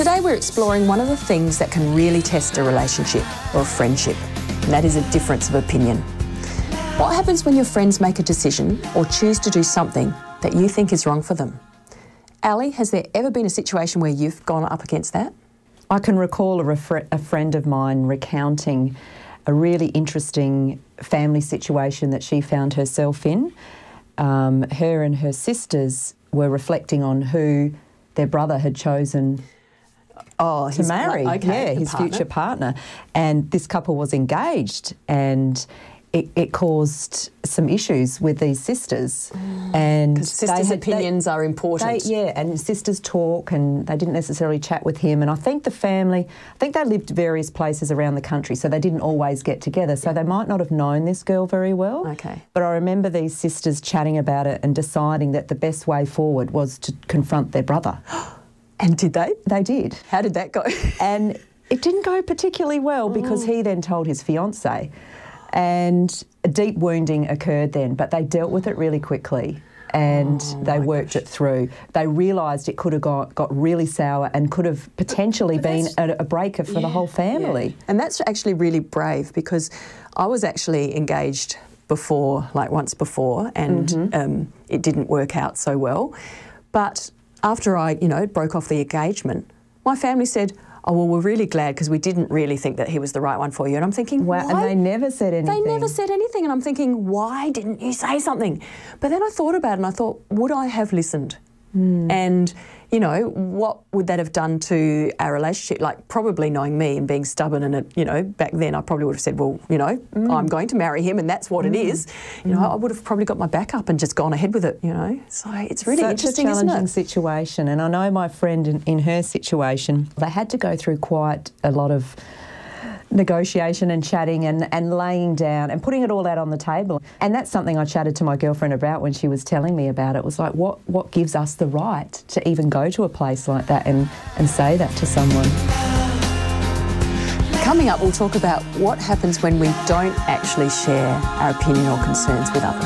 Today we're exploring one of the things that can really test a relationship or a friendship, and that is a difference of opinion. What happens when your friends make a decision or choose to do something that you think is wrong for them? Ali, has there ever been a situation where you've gone up against that? I can recall a friend of mine recounting a really interesting family situation that she found herself in. Her and her sisters were reflecting on who their brother had chosen to marry. His future partner. And this couple was engaged, and it caused some issues with these sisters. And because sisters' opinions are important. And sisters talk, and they didn't necessarily chat with him. And I think they lived various places around the country, so they didn't always get together. So they might not have known this girl very well. Okay. But I remember these sisters chatting about it and deciding that the best way forward was to confront their brother. And did they? They did. How did that go? And it didn't go particularly well because he then told his fiancée. And a deep wounding occurred then, but they dealt with it really quickly and they worked it through. They realised it could have got really sour and could have potentially been a breaker for the whole family. Yeah. And that's actually really brave, because I was actually engaged before, once before, and it didn't work out so well. But after I, broke off the engagement, my family said, "Oh, well, we're really glad because we didn't really think that he was the right one for you." And I'm thinking, wow, why? And they never said anything. They never said anything. And I'm thinking, why didn't you say something? But then I thought about it and I thought, would I have listened? And, what would that have done to our relationship? Probably knowing me and being stubborn, and, back then I probably would have said, well, I'm going to marry him and that's what it is. I would have probably got my back up and just gone ahead with it, So it's really interesting, isn't it? Such a challenging isn't it? situation. And I know my friend in her situation, they had to go through quite a lot of negotiation and chatting and laying down and putting it all out on the table. And that's something I chatted to my girlfriend about when she was telling me about it. It was like, what gives us the right to even go to a place like that and say that to someone? Coming up, we'll talk about what happens when we don't actually share our opinion or concerns with others.